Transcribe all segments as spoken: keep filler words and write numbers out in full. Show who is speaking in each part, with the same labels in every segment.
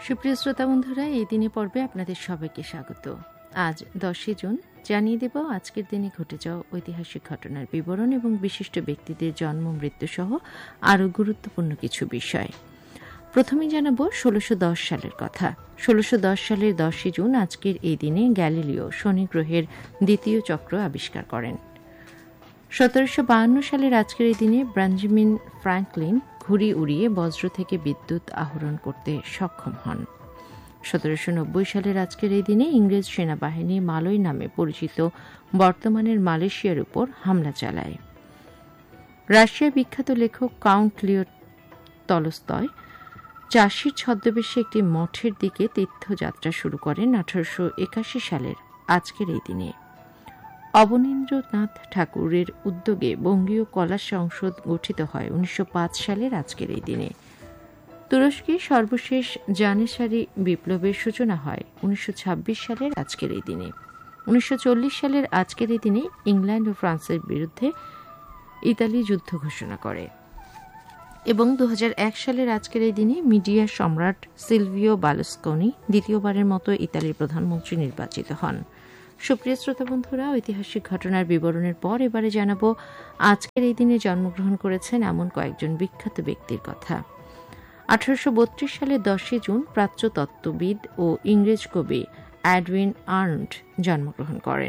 Speaker 1: সুপ্রিয় শ্রোতা বন্ধুরা, এই দিনে পর্বে আপনাদের সবাইকে স্বাগত। আজ দশই জুন। জানিয়ে দেব আজকের দিনে ঘটে যাওয়া ঐতিহাসিক ঘটনার বিবরণ এবং বিশিষ্ট ব্যক্তিদের জন্ম মৃত্যু সহ আরও গুরুত্বপূর্ণ কিছু বিষয়। প্রথমেই জানাবো ষোলোশো দশ সালের কথা। ষোলোশো দশ সালের দশই জুন আজকের এই দিনে গ্যালিলিও শনি গ্রহের দ্বিতীয় চক্র আবিষ্কার করেন। সতেরোশো বাহান্ন সালের আজকের এই দিনে বেঞ্জামিন ফ্র্যাঙ্কলিন ঘুড়ি উড়িয়ে বজ্র থেকে বিদ্যুৎ আহরণ করতে সক্ষম হন। সতেরোশো নব্বই সালের আজকের এই দিনে ইংরেজ সেনাবাহিনী মালয় নামে পরিচিত বর্তমানের মালয়েশিয়ার উপর হামলা চালায়। রাশিয়ার বিখ্যাত লেখক কাউন্ট লিও তলস্তয় চাষির ছদ্মবেশে একটি মঠের দিকে তীর্থযাত্রা শুরু করেন আঠারোশো একাশি সালের আজকের এই দিনে। অবনীন্দ্রনাথ ঠাকুরের উদ্যোগে বঙ্গীয় কলা সংসদ গঠিত হয় উনিশশো পাঁচ সালের আজকের এই দিনে। তুরস্কে সর্বশেষ জানেসারি বিপ্লবের সূচনা হয় উনিশশো ছাব্বিশ সালের আজকের এই দিনে। উনিশশো চল্লিশ সালের আজকের এই দিনে ইংল্যান্ড ও ফ্রান্সের বিরুদ্ধে ইতালি যুদ্ধ ঘোষণা করে এবং দু হাজার এক সালের আজকের এই দিনে মিডিয়া সম্রাট সিলভিও বার্লুসকোনি দ্বিতীয়বারের মতো ইতালির প্রধানমন্ত্রী নির্বাচিত হন। সুপ্রিয় শ্রোতা বন্ধুরা, ঐতিহাসিক ঘটনার বিবরণের পর এবারে জানাবো আজকের এই দিনে জন্মগ্রহণ করেছেন এমন কয়েকজন বিখ্যাত ব্যক্তির কথা। আঠারোশো বত্রিশ সালের দশই জুন প্রাচ্য তত্ত্ববিদ ও ইংরেজ কবি এডউইন আর্নল্ড জন্মগ্রহণ করেন।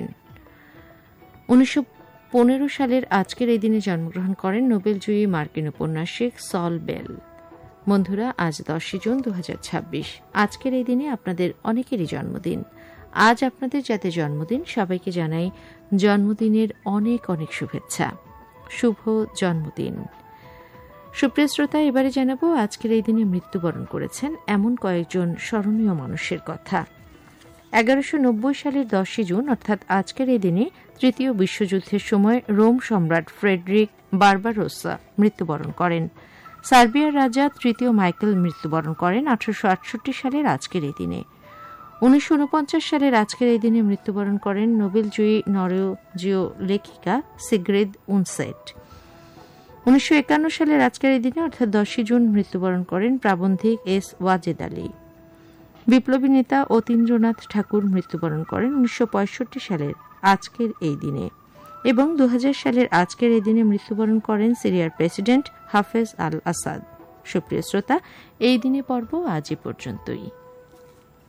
Speaker 1: উনিশশো পনেরো সালের আজকের এই দিনে জন্মগ্রহণ করেন নোবেলজয়ী মার্কিন ঔপন্যাসিক সল বেল। বন্ধুরা, আজ দশই জুন দু হাজার ছাব্বিশ। আজকের এই দিনে আপনাদের অনেকেরই জন্মদিন। আজ আপনাদের যাতে জন্মদিন, সবাইকে জানাই জন্মদিনের অনেক অনেক শুভেচ্ছা। শুভ জন্মদিন। সুপ্রিয় শ্রোতা, এবারে জানাবো আজকের এই দিনে মৃত্যুবরণ করেছেন এমন কয়েকজন স্মরণীয় মানুষের কথা। এগারোশো নব্বই সালের দশই জুন অর্থাৎ আজকের এই দিনে তৃতীয় বিশ্বযুদ্ধের সময় রোম সম্রাট ফ্রেডরিক বারবারোসা মৃত্যুবরণ করেন। সার্বিয়ার রাজা তৃতীয় মাইকেল মৃত্যুবরণ করেন আঠারোশো আটষট্টি সালের আজকের এই দিনে। উনিশশো উনপঞ্চাশ সালের আজকের এই দিনে মৃত্যুবরণ করেন নোবেলজয়ী নরওয়েজীয় লেখিকা সিগ্রিদ উনসেট। উনিশশো একান্ন সালের আজকের এই দিনে অর্থাৎ দশই জুন মৃত্যুবরণ করেন প্রাবন্ধিক এস ওয়াজেদ আলী। বিপ্লবী নেতা অতীন্দ্রনাথ ঠাকুর মৃত্যুবরণ করেন উনিশশো পঁয়ষট্টি সালের আজকের এই দিনে এবং দু হাজার সালের আজকের এই দিনে মৃত্যুবরণ করেন সিরিয়ার প্রেসিডেন্ট হাফেজ আল আসাদ। সুপ্রিয় শ্রোতা, এই দিনে পর্ব আজ এ পর্যন্তই।